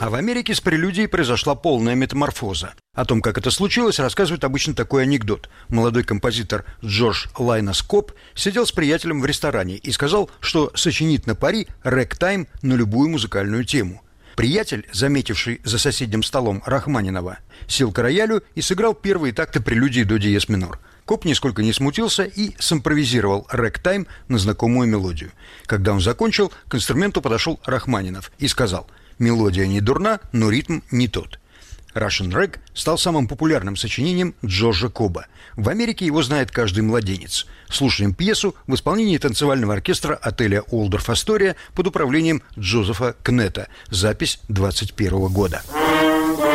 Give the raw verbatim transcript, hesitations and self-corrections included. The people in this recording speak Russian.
А в Америке с прелюдией произошла полная метаморфоза. О том, как это случилось, рассказывает обычно такой анекдот. Молодой композитор Джордж Лайнес Коб сидел с приятелем в ресторане и сказал, что сочинит на пари рэк-тайм на любую музыкальную тему. Приятель, заметивший за соседним столом Рахманинова, сел к роялю и сыграл первые такты прелюдии до диез минор. Коп нисколько не смутился и симпровизировал рэк-тайм на знакомую мелодию. Когда он закончил, к инструменту подошел Рахманинов и сказал: «Мелодия не дурна, но ритм не тот». Russian Rag стал самым популярным сочинением Джорджа Коба. В Америке его знает каждый младенец. Слушаем пьесу в исполнении танцевального оркестра отеля Уолдорф Астория под управлением Джозефа Кнета. Запись двадцать первого года.